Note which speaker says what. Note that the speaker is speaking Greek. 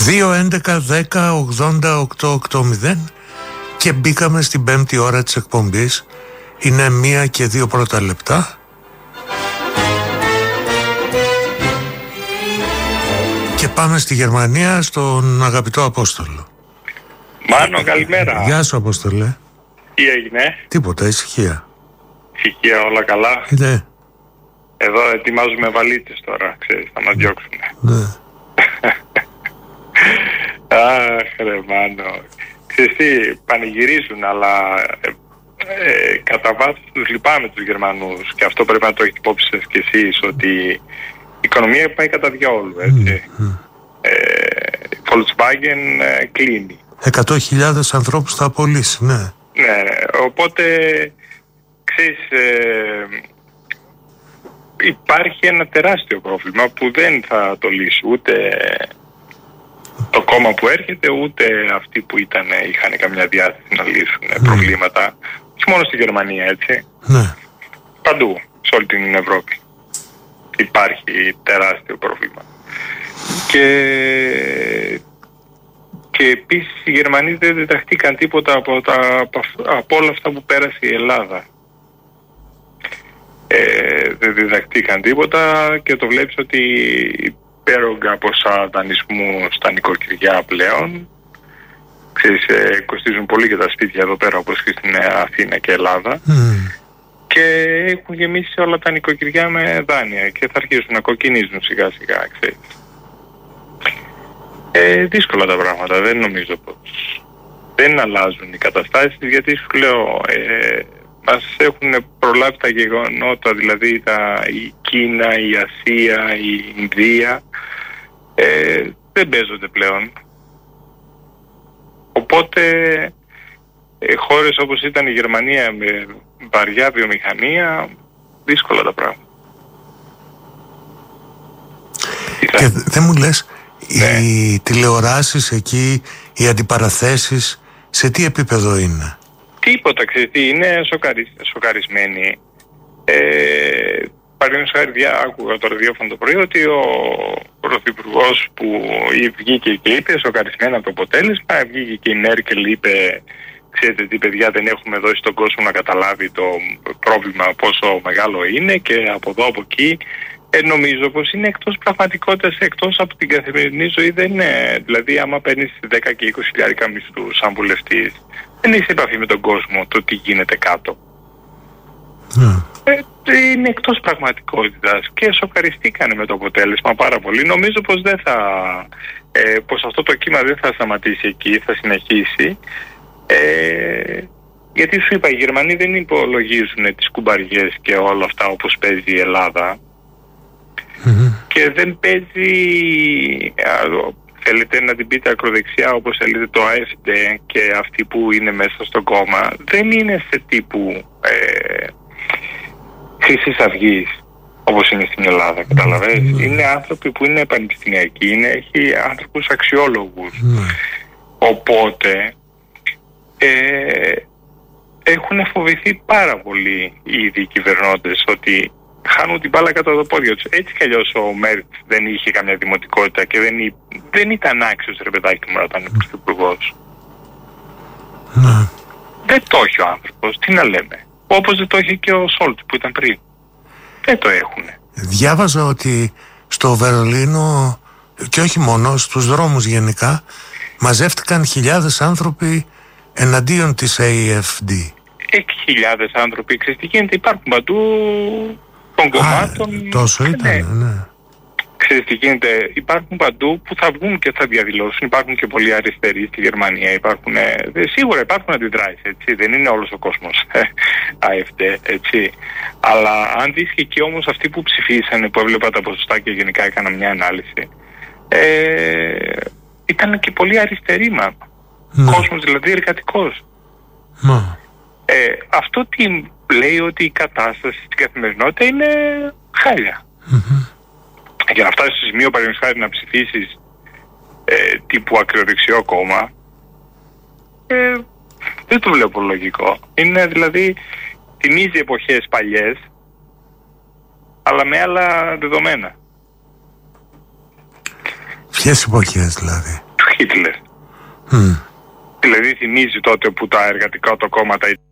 Speaker 1: 2-11-10-80-880 και μπήκαμε στην 5η ώρα της εκπομπής. Είναι 1 και 2 πρώτα λεπτά. Και πάμε στη Γερμανία στον αγαπητό Απόστολο.
Speaker 2: Μάνο, καλημέρα.
Speaker 1: Γεια σου, Απόστολε.
Speaker 2: Τι έγινε?
Speaker 1: Τίποτα, ησυχία.
Speaker 2: Ησυχία, όλα καλά.
Speaker 1: Ναι.
Speaker 2: Εδώ ετοιμάζουμε βαλίτσες τώρα, ξέρεις, θα μας διώξουν.
Speaker 1: Ναι.
Speaker 2: Αχ, ρε Μάνο. Ξέρεις τι, πανηγυρίζουν, αλλά κατά βάθος τους λυπάμαι τους Γερμανούς, και αυτό πρέπει να το έχετε υπόψη σας κι εσείς, ότι η οικονομία πάει κατά διαόλου, έτσι. Volkswagen κλείνει.
Speaker 1: 100.000 ανθρώπους θα απολύσει, ναι.
Speaker 2: Ναι, οπότε, ξέρεις, υπάρχει ένα τεράστιο πρόβλημα που δεν θα το λύσει ούτε το κόμμα που έρχεται, ούτε αυτοί που είχαν καμιά διάθεση να λύσουν προβλήματα. Όχι μόνο στη Γερμανία, έτσι.
Speaker 1: Ναι.
Speaker 2: Παντού, σε όλη την Ευρώπη υπάρχει τεράστιο πρόβλημα. Και επίσης οι Γερμανοί δεν διδαχτήκαν τίποτα από όλα αυτά που πέρασε η Ελλάδα. Δεν διδαχτήκαν τίποτα και το βλέπεις ότι υπέρογκα ποσά δανεισμού στα νοικοκυριά πλέον. Ξέρεις, κοστίζουν πολύ και τα σπίτια εδώ πέρα, όπως και στην Αθήνα και Ελλάδα. Και έχουν γεμίσει όλα τα νοικοκυριά με δάνεια και θα αρχίσουν να κοκκινίζουν σιγά σιγά, ξέρεις. Δύσκολα τα πράγματα, δεν νομίζω πως δεν αλλάζουν οι καταστάσεις, γιατί σου λέω μας έχουν προλάβει τα γεγονότα, δηλαδή η Κίνα, η Ασία, η Ινδία δεν παίζονται πλέον. Οπότε χώρες όπως ήταν η Γερμανία με βαριά βιομηχανία, δύσκολα τα πράγματα.
Speaker 1: Και δεν μου λες, οι τηλεοράσεις εκεί, οι αντιπαραθέσεις, σε τι επίπεδο είναι?
Speaker 2: Τίποτα, ξέρεις τι, είναι σοκαρισμένοι. Παραδείγματος χάρη, άκουγα το ραδιόφωνο το πρωί ότι ο πρωθυπουργός που βγήκε και είπε, σοκαρισμένα από το αποτέλεσμα, βγήκε και η Μέρκελ, είπε, ξέρετε τι παιδιά, δεν έχουμε δώσει στον κόσμο να καταλάβει το πρόβλημα πόσο μεγάλο είναι, και από εδώ από εκεί. Νομίζω πως είναι εκτός πραγματικότητας, εκτός από την καθημερινή ζωή δεν είναι. Δηλαδή άμα παίρνεις 10 και 20 μισθούς σαν βουλευτής, δεν είσαι σε επαφή με τον κόσμο, το τι γίνεται κάτω. Είναι εκτός πραγματικότητας και σοκαριστήκανε με το αποτέλεσμα πάρα πολύ. Νομίζω πως πως αυτό το κύμα δεν θα σταματήσει εκεί, θα συνεχίσει. Γιατί σου είπα, οι Γερμανοί δεν υπολογίζουν τις κουμπαριές και όλα αυτά όπως παίζει η Ελλάδα. Και δεν παίζει, θέλετε να την πείτε ακροδεξιά όπως θέλετε, το AfD και αυτοί που είναι μέσα στο κόμμα, δεν είναι σε τύπου Χρυσής Αυγής όπως είναι στην Ελλάδα, καταλαβαίνεις. Είναι άνθρωποι που είναι πανεπιστημιακοί, έχει άνθρωπους αξιόλογους. Οπότε έχουν φοβηθεί πάρα πολύ οι ίδιοι κυβερνώντες ότι χάνουν την μπάλα κάτω από τα πόδια τους. Έτσι κι αλλιώς ο Μέρτ δεν είχε καμιά δημοτικότητα και δεν ήταν άξιος, ρε παιδάκι μου, να ήταν πρωθυπουργός. Δεν το έχει ο άνθρωπος, τι να λέμε. Όπως δεν το έχει και ο Σόλτ που ήταν πριν. Δεν το έχουν.
Speaker 1: Διάβαζα ότι στο Βερολίνο, και όχι μόνο, στους δρόμους γενικά, μαζεύτηκαν χιλιάδες άνθρωποι εναντίον της AfD.
Speaker 2: Χιλιάδες άνθρωποι, ξέρεις τι γίνεται, υπάρχουν παντού των κομμάτων.
Speaker 1: Τόσο ήταν, ναι.
Speaker 2: Ξέρεις τι γίνεται, υπάρχουν παντού που θα βγουν και θα διαδηλώσουν. Υπάρχουν και πολλοί αριστεροί στη Γερμανία. Σίγουρα υπάρχουν αντιδράσεις, έτσι. Δεν είναι όλος ο κόσμος AfD, έτσι. Αλλά αν δεις και εκεί όμως αυτοί που ψηφίσανε, που έβλεπα τα ποσοστά και γενικά έκανα μια ανάλυση, ήταν και πολύ αριστεροί, κόσμος δηλαδή εργατικός. Αυτό τι λέει, ότι η κατάσταση στην καθημερινότητα είναι χάλια. Για να φτάσεις στο σημείο, παραδείγματος χάρη, να ψηφίσεις τύπου ακροδεξιό κόμμα, δεν το βλέπω λογικό. Είναι δηλαδή, θυμίζει εποχές παλιές, αλλά με άλλα δεδομένα.
Speaker 1: Ποιες εποχές δηλαδή?
Speaker 2: Χίτλερ. Δηλαδή θυμίζει τότε που τα εργατικά του κόμματα